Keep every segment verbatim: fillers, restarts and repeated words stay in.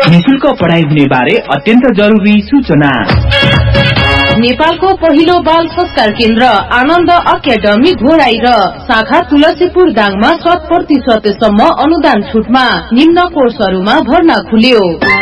निशुल्क पढाइ हुने बारे अत्यन्त जरुरी सूचना। नेपालको पहिलो बाल संस्कार केन्द्र आनन्द अकादमी घोराई र शाखा तुलसीपुर दाङमा शत प्रतिशतसम्म अनुदान छुटमा निम्न कोर्सहरूमा भर्ना खुल्यो।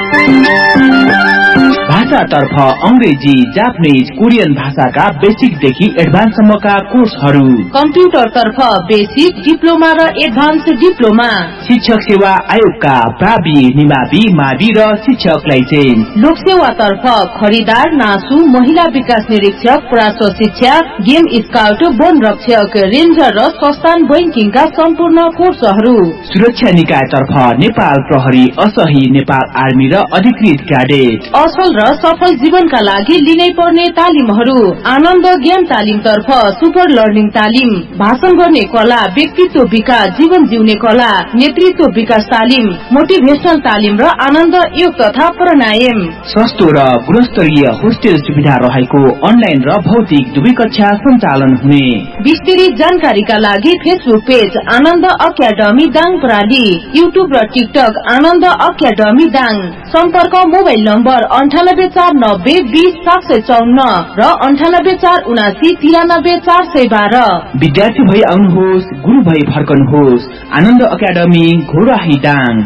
भाषातर्फ अंग्रेजी, जापानीज, कोरियन भाषाका बेसिकदेखि एडभान्ससम्मका कोर्सहरू। कम्प्युटरतर्फ बेसिक, डिप्लोमा र एडभान्स डिप्लोमा। शिक्षक सेवा आयोगका प्रावि, निमावि, मावि र शिक्षक लाइसेन्स। लोकसेवातर्फ खरिदार, नासु, महिला विकास निरीक्षक, प्राश्व शिक्षा, गेम स्काउट, वन रक्षक, रेन्जर र संस्थान बैंकिङका सम्पूर्ण कोर्सहरू। सुरक्षा निकायतर्फ नेपाल प्रहरी, असही, नेपाल आर्मी र अधिकृत क्याडेट। असल र सफल जीवनका लागि लिनै पर्ने तालिमहरू। आनन्द ज्ञान तालिम तर्फ सुपर लर्निङ तालिम, भाषण गर्ने कला, व्यक्तित्व विकास, जीवन जिउने कला, नेतृत्व विकास तालिम, मोटिभेशनल तालिम र आनन्द योग तथा प्राणायाम। सस्तो र गुणस्तरीय होस्टेल सुविधा रहेको अनलाइन र भौतिक दुवै कक्षा सञ्चालन हुने। विस्तृत जानकारीका लागि फेसबुक पेज आनन्द अकादमी दाङ प्रणाली, युट्युब र टिकटक आनन्द अकादमी दाङ। सम्पर्क मोबाइल नम्बर अन्ठानब्बे चार नब्बे बीस सात सय चौन्न र अन्ठानब्बे चार उनासी तिरानब्बे चार सय बाह्र। विद्यार्थी भई आउनुहोस्, गुरु भई फर्कनुहोस्। आनन्द अकादमी घोराही दाङ।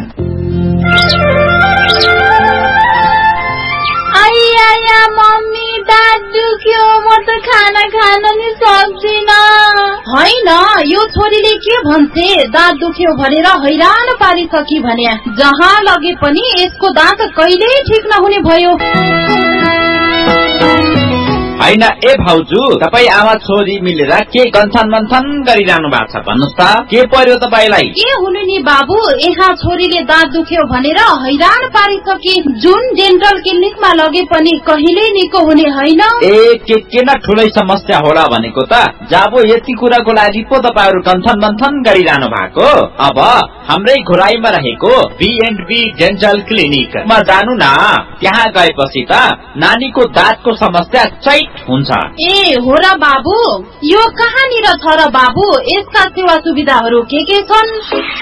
मम्मी दाँत दुख्यो, म त खाना खान नि सक्दिन। होइन, यो छोरीले के भन्छे, दाँत दुख्यो भनेर हैरान पारिसकी भने जहाँ लगे पनि यसको दाँत कहिल्यै ठिक नहुने भयो। होइन ए भाउजू, तपाई आमा छोरी मिलेर के गन्थन मन्थन गरिरहनु भएको छ भन्नुस् त, के पर्यो तपाईलाई? के हुनु नि बाबु, यहाँ छोरीले दाँत दुख्यो भनेर हैरान पारिसके, जुन डेन्टल क्लिनिकमा लगे पनि कहिल्यै निको हुने होइन। ए के के न ठुलै समस्या होला भनेको त, जाबो यति कुराको लागि पो तपाईहरु गन्थन मन्थन गरिरहनु भएको। अब हाम्रै घोराईमा रहेको बी एन्ड बी डेन्टल क्लिनिकमा जानु न, त्यहाँ गएपछि त नानीको दाँतको समस्या चैत हुन्छ। ए हो र बाबु, यो कहाँनिर छ र बाबु, यसका सेवा सुविधाहरू के के छन्?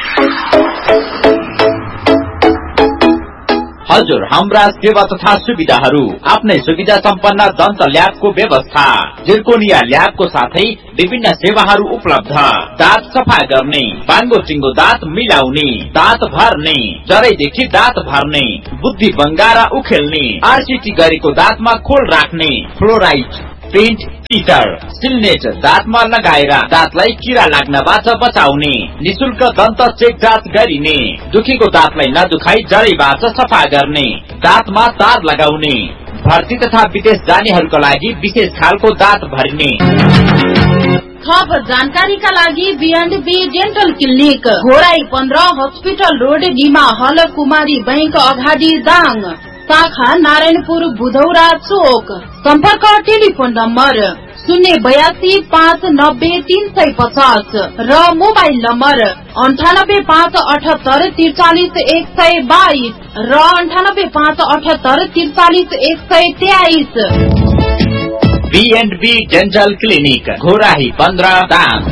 हजुर, हाम्रा सेवा तथा सुविधाहरू आफ्नै सुविधा सम्पन्न दन्त ल्याबको व्यवस्था, जिर्कोनिया ल्याबको साथै विभिन्न सेवाहरू उपलब्ध। दाँत सफा गर्ने, बाङ्गो टिङ्गो दाँत मिलाउने, दाँत भर्ने, जरैदेखि दाँत भर्ने, बुद्धि बङ्गारा उखेल्ने, आरसीटी गरेको दाँतमा खोल राख्ने, फ्लोराइड, पेन्ट, टिटर, सिल्नेट दाँतमा लगाएर दाँतलाई किरा लाग्नबाट बचाउने, निशुल्क दन्त चेक जाँच गरिने, दुखेको दाँतलाई नदुखाई जरैबाट सफा गर्ने, दाँतमा तार लगाउने, भर्ती तथा विदेश जानेहरूका लागि विशेष खालको दाँत भरिने। थप जानकारीका लागि be and be dental clinic, Ghorahi पन्ध्र, हस्पिटल रोड, निमा हल, कुमारी बैंक अगाडि दाङ, शाखा नारायणपुर बुधौरा चोक। सम्पर्क टेलिफोन नम्बर शून्य बयासी पाँच नब्बे तीन सय पचास र मोबाइल नम्बर अन्ठानब्बे पाँच अठहत्तर त्रिचालिस एक सय बाइस र अन्ठानब्बे पाँच अठहत्तर त्रिचालिस एक सय तेइस। Be and be dental clinic, Ghorahi पन्ध्र दाङ।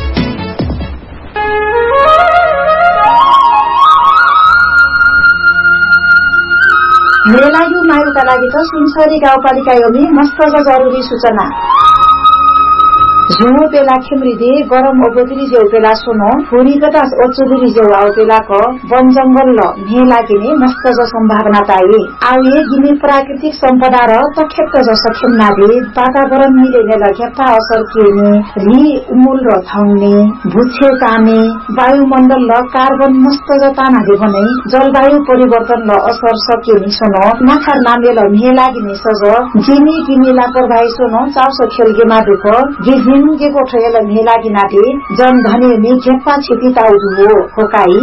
मेरो लागि मायुका लागि त सुनसरी गाउँपालिका योगी मस्त जरुरी सूचना। झुमो पेला खेमृदे गरम ओगोदरी जेउ पेला सोनो फुरी गटास ओचुदरी जेउ आउ पेला को वन जंगल ल मे लागिने मस्त ज सम्भावना ताई आउए गिने प्राकृतिक सम्पदा र तखेत ज सखेमना दे वातावरण मिलेने लग्यापा असर केने रि उमुल र थाउने भुच्छे काने वायुमण्डल ल कार्बन मस्त ज ताना दे भने जलवायु परिवर्तन ल असर सकेनी सोनो नाखार नामे ल मे लागिने सज जिनी किने लापरवाही सोनो चाउसो खेलगेमा दुख गिज के ठयल मेलागी नाटे जन धने में खेप्पा छिपी ताउजु हो होकाई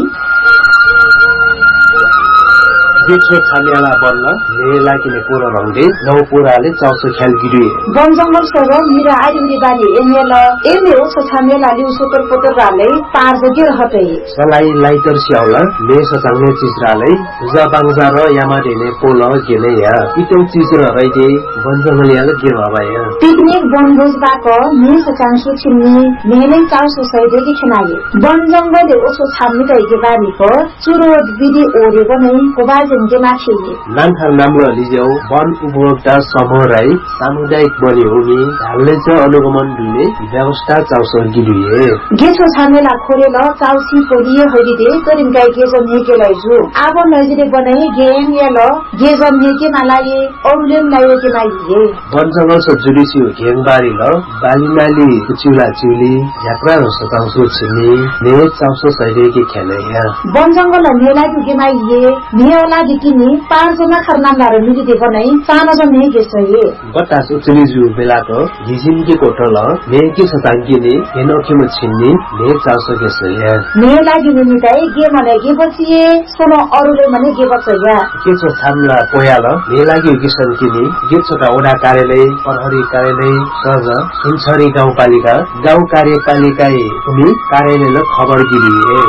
देखो छानियाला बल्ल मेला किने पुरो रंगे नौ पुराले चाउसो ख्याल गिरे वन जंगल सर मिरा आइदिने बानी एमेल एमे ओ छानियाला लिउ सुपर पोतर राले पार जगिर हटे सलाई लाइटर स्याउला ले सचाउने चीज राले जबाङजा र यामाडेने पोल गेले या इतो चीज र रैदे वन जंगल याले के भबाया पिकनिक बनभोज बाको मे सचाङसु छिन्नी मेले चाउसो सैदेखि खनागे वन जंगलले ओछो छान्ने तैके बानीको चुरो विधि ओरे बनै कोबाज गेमा थिए नानखार नाम्लो लिजेउ वन उपभोक्ता समूह राई सामुदायिक बने हुने ढाल्ने च अनुगमन दुले व्यवस्था चाउसर गिरिए गेछो छामेला खोरेल चाउसी पोलिए होइदे तरिन गाई गेजन हेके लैजु आब नजिरे बनाई गेम याल गेजन हेके मालाए औलेम लायो के माइए वन जंगल स जुडिसी घेङबारी ल बालिनाली चिउला चिउली यात्रा सताउँसो छिनी ने चाउसो सैले के खेले या वन जंगल मेला के माइए नेला दिकिनी पाँच जना खरनामदार मिलिदे बनाई सानो जन हेके सही बतास उचली जु बेला त हिजिन के कोटल ने के सतांगी ने हेनोखे म छिन्नी ने चाउसो के सही मेला के निमिताई गे मने गे बसिए सोनो अरुले मने गे बसया के छ थामला पोयाल मेला के किसन किनी गे छोटा ओडा कार्यालय प्रहरी कार्यालय सज सुनछरी गाउँपालिका गाउँ कार्यपालिका उनी कार्यालयले खबर गिरिए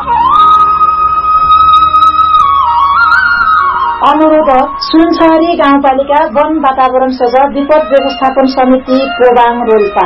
अनुरोध सुनछरी गाउँपालिका वन वातावरण सजा विपद व्यवस्थापन समिति प्रोबाङ रोल्पा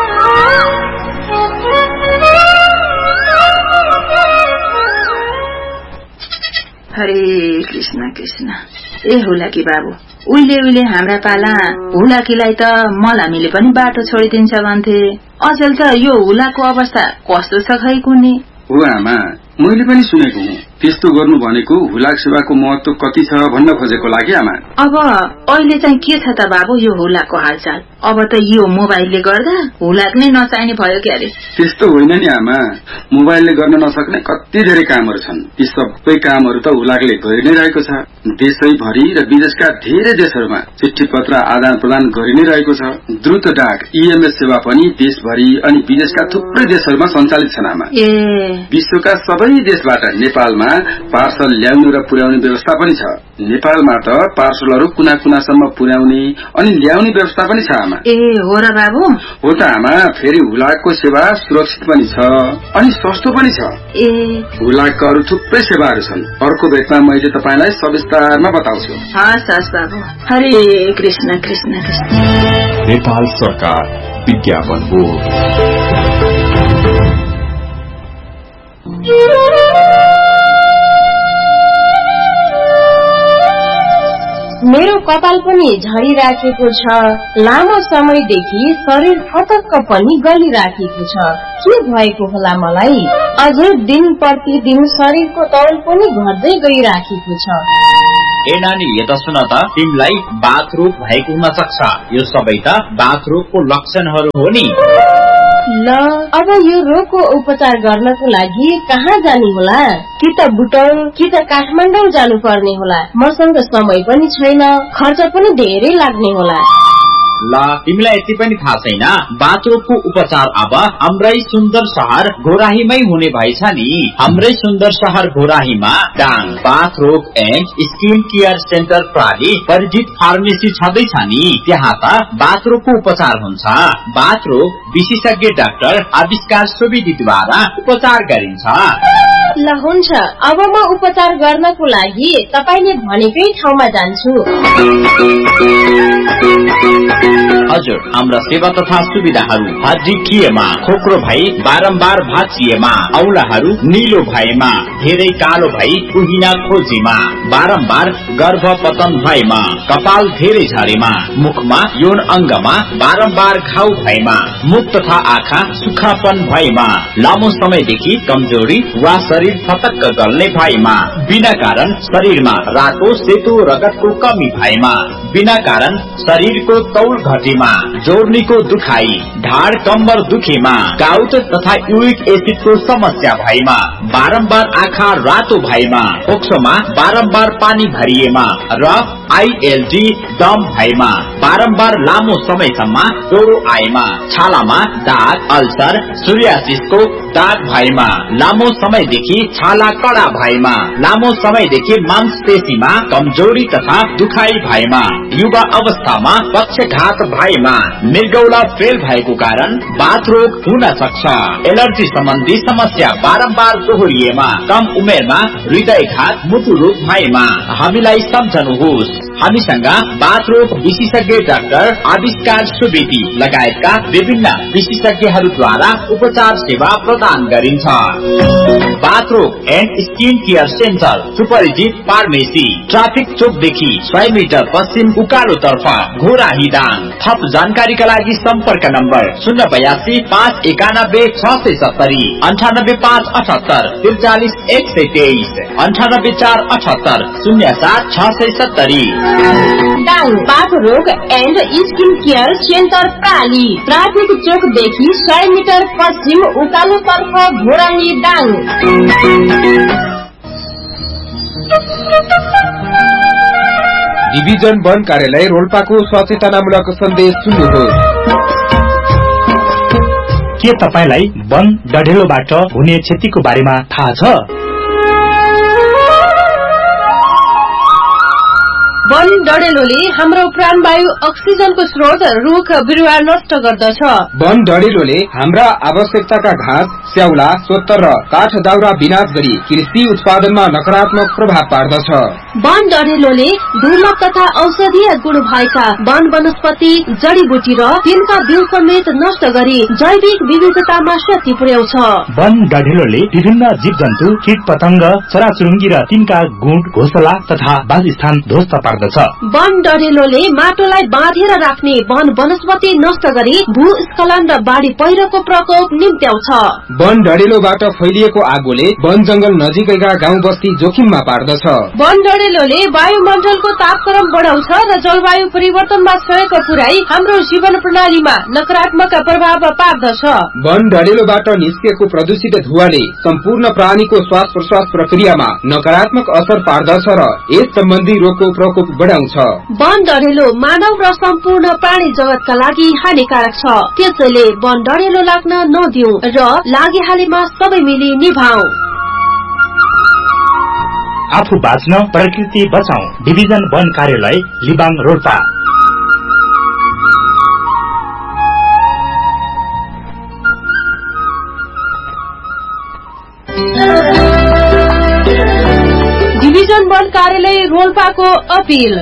हरे कृष्ण कृष्ण ए हुलाकी बाबु उहिले उहिले हाम्रा पाला हुलाकीलाई त मलामीले पनि बाटो छोडिदिन्छ भन्थे अचेल त यो हुलाको अवस्था कस्तो छ खै कुन्नी हो आमा मैले पनि सुनेको हुँ त्यस्तो गर्नु भनेको हुलाक सेवाको महत्व कति छ भन्न खोजेको लागि आमा अब अहिले चाहिँ के छ त बाबु यो हुलाको हालचाल अब त यो मोबाइलले गर्दा हुलाक नै नचाहिने भयो के अरे त्यस्तो होइन नि आमा मोबाइलले गर्न नसक्ने कति धेरै कामहरू छन् ती सबै कामहरू त हुलाकले गरि नै रहेको छ देशैभरि र विदेशका धेरै देशहरूमा चिठी पत्र आदान प्रदान गरि नै रहेको छ द्रुत डाक ईएमएस सेवा पनि देशभरि अनि विदेशका थुप्रै देशहरूमा सञ्चालित छन् आमा ए विश्वका सबै देशबाट नेपालमा पार्सल ल्याउनु र पुर्याउने व्यवस्था पनि छ नेपालमा त पार्सलहरू कुना कुनासम्म पुर्याउने अनि ल्याउने व्यवस्था पनि छ आमा ए हो र बाबु हो त आमा फेरि हुलाकको सेवा सुरक्षित पनि छ अनि सस्तो पनि छ ए हुलाकका अरू थुप्रै सेवाहरू छन् अर्को भेटमा मैले तपाईलाई सविस्तारमा बताउँछु हस् हस् बाबु हरे कृष्ण कृष्ण कृष्ण नेपाल सरकार विज्ञापन बोर्ड मेरो कपाल पनि झरिराखेको छ लामो समयदेखि शरीर फटक्क पनि गलिराखेको छ के भएको होला मलाई अझै दिन प्रतिदिन शरीरको तौल पनि घट्दै गइराखेको छ ए नानी यता सुन त तिमीलाई बाथ रोग भएको हुन सक्छ यो सबै त बाथ रोगको लक्षणहरू हो नि ल अब यो रोगको उपचार गर्नको लागि कहाँ जाने होला कि त बुटौल कि त काठमाडौँ जानु पर्ने होला मसँग समय पनि छैन खर्च पनि धेरै लाग्ने होला ल तिमीलाई यति पनि थाहा छैन बाथ रोगको उपचार अब हाम्रै सुन्दर शहर घोराहीमै हुने भएछ नि हाम्रै सुन्दर शहर घोराहीमा डाङ बाथ रोग एन्ड स्किन केयर सेन्टर प्रणाली परिचित फार्मेसी छँदैछ नि त्यहाँ त बाथ रोगको उपचार हुन्छ बाथ रोग विशेषज्ञ डाक्टर आविष्कार सुवेदीद्वारा उपचार गरिन्छ ल हुन्छ अब म उपचार गर्नको लागि तपाईले भनेकै ठाउँमा जान्छु हजुर हाम्रा सेवा तथा सुविधाहरू हड्डी खिएमा खोक्रो भई बारम्बार भाँचिएमा औलाहरू निलो भएमा धेरै कालो भई कुहिना खोजीमा बारम्बार गर्भ पतन भएमा कपाल धेरै झरेमा मुखमा यौन अंगमा बारम्बार घाउ भएमा मुख तथा आँखा सुखापन भएमा लामो समयदेखि कमजोरी वा शरीर फटक्क गल्ने भएमा बिना कारण शरीरमा रातो सेतो रगतको कमी भएमा बिना कारण शरीरको तौल घटेमा जोर्नीको दुखाई ढाड कम्बर दुखेमा गाउट तथा युरिक एसिडको समस्या भएमा बारम्बार आँखा रातो भएमा फोक्सोमा बारम्बार पानी भरिएमा र आईएलडी दम भएमा बारम्बार लामो समयसम्म ज्वरो आएमा छालामा दाग अल्सर सोरियासिसको दाग भएमा लामो समयदेखि छाला कडा भएमा लामो समयदेखि मांसपेशीमा कमजोरी तथा दुखाई भएमा युवा अवस्थामा पक्षघात भएमा मृगौला फेल भएको कारण बाथ रोग हुन सक्छ एलर्जी सम्बन्धी समस्या बारम्बार दोहोरिएमा कम उमेरमा हृदयघात मुटु रोग भएमा हामीलाई सम्झनुहोस् हामीसँग बाथ रोग विशेषज्ञ डाक्टर आविष्कार सुवेदी लगायतका विभिन्न विशेषज्ञहरूद्वारा उपचार सेवा प्रदान गरिन्छ। बाथ रोग एन्ड स्किन केयर सेन्टर सुपरिचित फार्मेसी ट्राफिक चोकदेखि सय मिटर पश्चिम उकालो तर्फ घोराही दाङ। थप जानकारीका लागि सम्पर्क नम्बर शून्य बयासी पाँच एकानब्बे छ सय सत्तरी अन्ठानब्बे पाँच अठहत्तर त्रिचालिस एक सय तेइस अन्ठानब्बे चार अठहत्तर शून्य सात छ सय सत्तरी। दाङ बाथ रोग and skin care centre प्राली traffic चोकदेखि सय मिटर पश्चिम उकालो तर्फ घोराही दाङ। डिभिजन वन कार्यालय रोल्पाको सचेतनामूलक सन्देश सुन्नुहोस्। के तपाईलाई वन डढेलोबाट हुने क्षतिको बारेमा थाहा छ? वन डढेलोले हाम्रो प्राणवायु अक्सिजनको स्रोत रुख बिरुवा नष्ट गर्दछ। वन डढेलोले हाम्रा आवश्यकताका घाँस स्याउला सोत्तर र काठ दाउरा विनाश गरी कृषि उत्पादनमा नकारात्मक प्रभाव पार्दछ। वन डढेलोले दुर्लभ तथा औषधीय गुण भएका वन वनस्पति जडीबुटी र तिनका बिउ समेत नष्ट गरी जैविक विविधतामा क्षति पुर्याउँछ। वन डढेलोले विभिन्न जीव जन्तु कीट पतंग चराचुरुङ्गी र तिनका गुण घोसला तथा वासस्थान ध्वस्त पार्दछ। वन डढेलोले माटोलाई बाँधेर राख्ने वन वनस्पति नष्ट गरी भूस्खलन र बाढ़ी पहिरोको प्रकोप निम्त्याउँछ। वन डढेलोबाट फैलिएको आगोले वन जंगल नजिकैका गाउँ बस्ती जोखिममा पार्दछ। वन डढेलोले वायुमण्डलको तापक्रम बढाउँछ र जलवायु परिवर्तनमा सहयोग पुर्याई हाम्रो जीवन प्रणालीमा नकारात्मक प्रभाव पार्दछ। वन डढेलोबाट निस्केको प्रदूषित धुवाले सम्पूर्ण प्राणीको श्वास प्रश्वास प्रक्रियामा नकारात्मक असर पार्दछ र यस सम्बन्धी रोगको प्रकोप बढाउँछ। वन डढेलो मानव र सम्पूर्ण प्राणी जगतका लागि हानिकारक छ। त्यसैले वन डढेलो लाग्न नदिऊ र लागिहालेमा सबै मिली निभाऊ। आफू बाँच्न प्रकृति बचाऊ। डिभिजन वन कार्यालय लिबाङ रोल्पा। डिभिजन वन कार्यालय रोल्पाको अपील।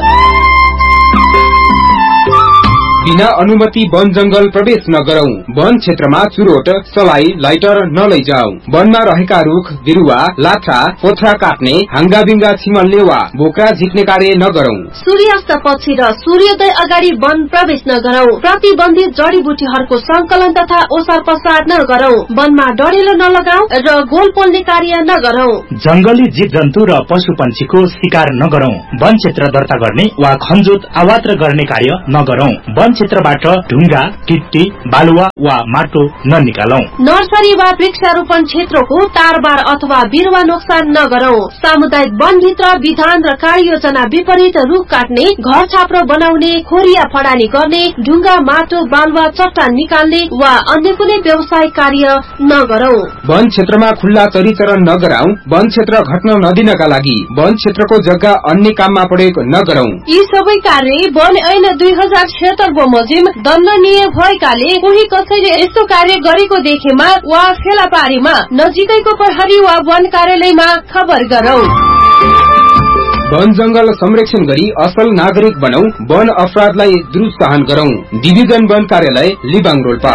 बिना अनुमति वन जंगल प्रवेश नगरौं। वन क्षेत्रमा चुरोट सलाई लाइटर नलैजाऊ। वनमा रहेका रुख बिरुवा लाठा पोथ्रा काट्ने हाङ्गाबिङ्गा छिमल्ने वा बोक्रा झिक्ने कार्य नगरौं। सूर्यास्त पछि र सूर्योदय अगाडि वन प्रवेश नगरौं। प्रतिबन्धित जडीबुटीहरूको संकलन तथा ओसार पसार नगरौं। वनमा डढेलो नलगाऊ र गोल पोल्ने कार्य नगरौं। जंगली जीव जन्तु र पशु पंक्षीको शिकार नगरौं। वन क्षेत्र दर्ता गर्ने वा खनजोत आवात्र गर्ने कार्य नगरौं। वन क्षेत्रबाट ढुङ्गा गिट्टी बालुवा वा माटो ननिकालौं। नर्सरी वा वृक्षारोपण क्षेत्रको तारबार अथवा बिरुवा नोक्सान नगरौं। सामुदायिक वनभित्र विधान र कार्ययोजना विपरीत रुख काट्ने घर छाप्रो बनाउने खोरिया फडानी गर्ने ढुङ्गा माटो बालुवा चट्टान निकाल्ने वा अन्य कुनै व्यवसायिक कार्य नगरौं। वन क्षेत्रमा खुल्ला चरीचरण नगराऊ। वन क्षेत्र घट्न नदिनका लागि वन क्षेत्रको जग्गा अन्य काममा प्रयोग नगरौं। यी सबै कार्य वन ऐन दुई हजार छिहत्तर बमोजिम दण्डनीय भएकाले कोही कसैले यस्तो कार्य गरेको देखेमा वा फेला पारीमा नजिकैको प्रहरी वा वन कार्यालयमा खबर गरौं। वन जंगल संरक्षण गरी असल नागरिक बनौ। वन अपराधलाई दुरुत्साहन गरौं। डिभिजन वन कार्यालय लिबाङ रोल्पा।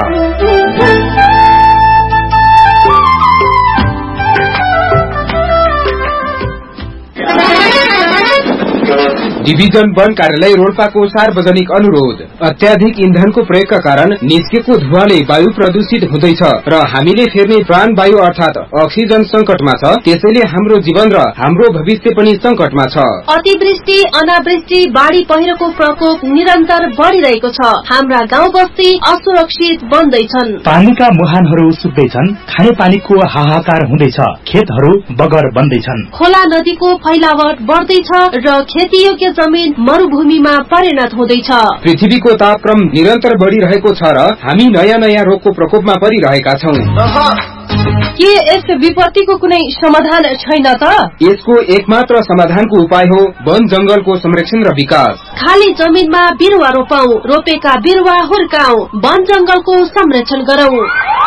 डिभिजन वन कार्यालय रोल्पाको सार्वजनिक अनुरोध। अत्याधिक इन्धनको प्रयोगका कारण निस्केको धुवाले वायु प्रदूषित हुँदैछ र हामीले फेर्ने प्राण वायु अर्थात अक्सिजन संकटमा छ। त्यसैले हाम्रो जीवन र हाम्रो भविष्य पनि संकटमा छ। अतिवृष्टि अनावृष्टि बाढ़ी पहिरोको प्रकोप निरन्तर बढ़िरहेको छ। हाम्रा गाउँ बस्ती असुरक्षित बन्दैछन्। पानीका मुहानहरू सुक्दैछन्। खाने पानीको हाहाकार हुँदैछ। खेतहरू बगर बन्दैछन्। खोला नदीको फैलावट बढ्दैछ र खेतीयोग्य जमीन मरुभूमिमा परिणत हुँदैछ। पृथ्वीको तापक्रम निरन्तर बढ़िरहेको छ र हामी नयाँ नयाँ रोगको प्रकोपमा परिरहेका छौं। के यस विपत्तिको कुनै समाधान छैन त? यसको एकमात्र समाधानको उपाय हो वन जंगलको संरक्षण र विकास। खाली जमिनमा बिरुवा रोपौं। रोपेका बिरुवा हुर्काऊ। वन जंगलको संरक्षण गरौं।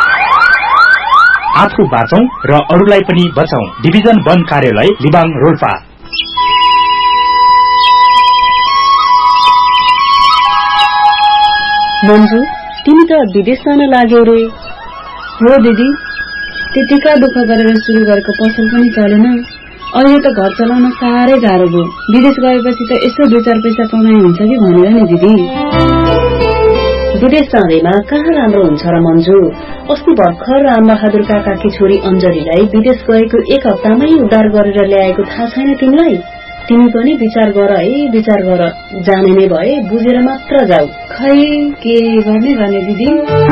आफू बाँचौं र अरूलाई पनि बचाऊ। डिभिजन वन कार्यालय लिबाङ रोल्पा। मन्जु तिमी त विदेश जान लाग्यौ रे। हो दिदी, त्यतिका दुःख गरेर सुरु गरेको पसल पनि चलेन। अहिले त घर चलाउन साह्रै गाह्रो भयो। विदेश गएपछि त यसो दुई चार पैसा कमाइ हुन्छ कि भनेर नि दिदी। विदेश जाँदैमा कहाँ राम्रो हुन्छ र मन्जु? अस्ति भर्खर रामबहादुर काकाकी छोरी अञ्जलीलाई विदेश गएको एक हप्तामै उद्धार गरेर ल्याएको थाहा छैन तिमीलाई? तिमी पनि विचार गर है, विचार गर। जाने नै भए बुझेर मात्र जाऊ। खै के गर्ने गर्ने दिदी?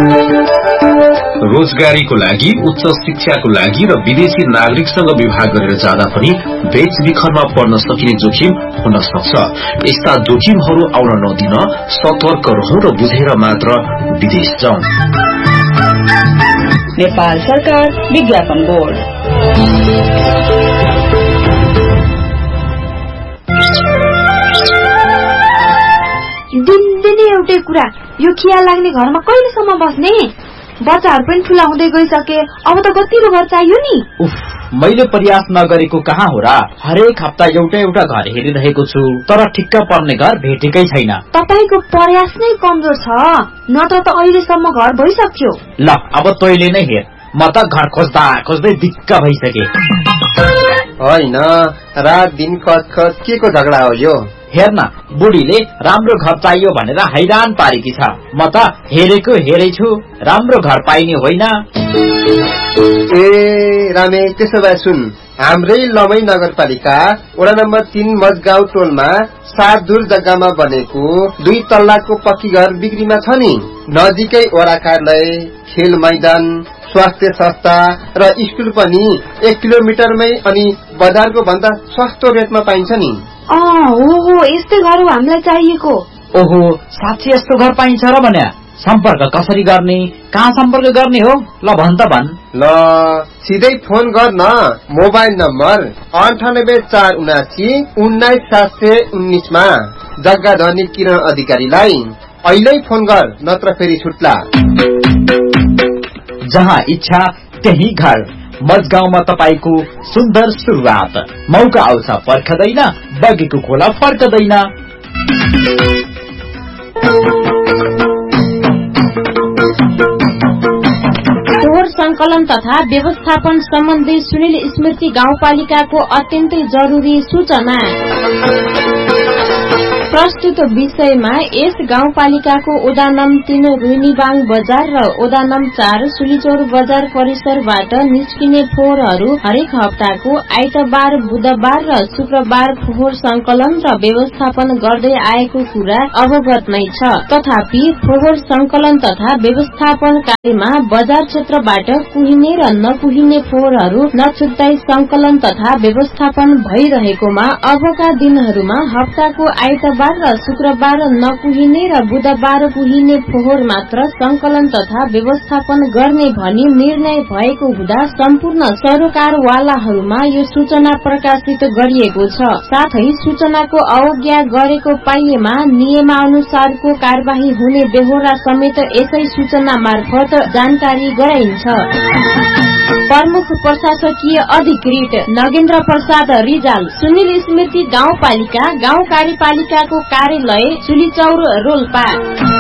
रोजगारीको लागि, उच्च शिक्षाको लागि र विदेशी नागरिकसँग विवाह गरेर जाँदा पनि बेचबिखनमा पर्न सकिने जोखिम हुन सक्छ। यस्ता जोखिमहरू आउन नदिन सतर्क रहौं र बुझेर मात्र विदेश जाउँ। नेपाल सरकार विज्ञापन बोर्ड। दिनदिनै एउटै कुरा, यो खिया लाग्ने घरमा कहिलेसम्म बस्ने? बच्चाहरू पनि ठूला हुँदै गइसके, अब त गतिलो घर चाहियो नि। उफ, मैले प्रयास नगरेको कहाँ हो र? हरेक हप्ता एउटा एउटा घर हेरिरहेको छु, तर ठिक्क पर्ने घर भेटेकै छैन। तपाईको प्रयास नै कमजोर छ, नत्र त अहिलेसम्म घर भइसक्यो। ल अब तैले नै हेर, म त घर खोज्दा खोज्दै दिक्क भइसके। होइन, रात दिन खच खच के को झगडा हो यो? हेर्न, बुढीले राम्रो घर चाहियो भनेर हैरान पारेकी छ। म त हेरेको हेरै छु, राम्रो घर पाइने होइन। ए रामे, त्यसो भए सुन, हाम्रै लमै नगरपालिका वडा नम्बर तीन मजगाउँ टोलमा सात दूर जग्गामा बनेको दुई तल्लाको पक्की घर बिक्रीमा छ नि। नजिकै वडा कार्यालय, खेल मैदान, स्वास्थ्य संस्था र स्कुल पनि एक किलोमिटरमै, अनि बजारको भन्दा सस्तो रेटमा पाइन्छ नि। अँ हो हो, यस्तै घर हो हामीलाई चाहिएको। ओहो, साँच्चै यस्तो घर पाइन्छ र भने सम्पर्क कसरी गर्ने, कहाँ सम्पर्क गर्ने हो? ल भन त भन। ल सिधै फोन गर न, मोबाइल नम्बर अन्ठानब्बे चार उनासी उन्नाइस सात सय उन्नाइसमा जग्गा धनी किरण अधिकारीलाई अहिले फोन गर, नत्र फेरि छुट्ला। जहाँ इच्छा त्यही घर, मजगाउँमा तपाईको सुन्दर सुरुवात। मौका आउँछ पर्खदैन, बगेको खोला फर्कदैन। फोहोर संकलन तथा व्यवस्थापन सम्बन्धी सुनिल स्मृति गाउँपालिकाको अत्यन्तै जरुरी सूचना। प्रस्तुत विषयमा यस गाउँपालिकाको ओडा नम् तीन रुइनीबाङ बजार र ओडा नम् चार सुलिचौर बजार परिसरबाट निस्किने फोहोरहरू हरेक हप्ताको आइतबार, बुधबार र शुक्रबार फोहोर संकलन र व्यवस्थापन गर्दै आएको कुरा अवगत नै छ। तथापि फोहोर संकलन तथा व्यवस्थापन कार्यमा बजार क्षेत्रबाट कुहिने र नकुहिने फोहोरहरू नछुट्दै संकलन तथा व्यवस्थापन भइरहेकोमा अबका दिनहरूमा हप्ताको आइतबार र शुक्रबार नकुहिने र बुधबार कुहिने फोहोर मात्र संकलन तथा व्यवस्थापन गर्ने भनी निर्णय भएको हुँदा सम्पूर्ण सरोकारवालाहरूमा यो सूचना प्रकाशित गरिएको छ। साथै सूचनाको अवज्ञा गरेको पाइएमा नियमानुसारको कार्यवाही हुने बेहोरा समेत यसै सूचना मार्फत जानकारी गराइन्छ। प्रमुख प्रशासकीय अधिकृत नगेन्द्र प्रसाद रिजाल, सुनिल स्मृति गाउँपालिका, गाउँ कार्यपालिकाको कार्यालय सुलिचौर रोल्पा।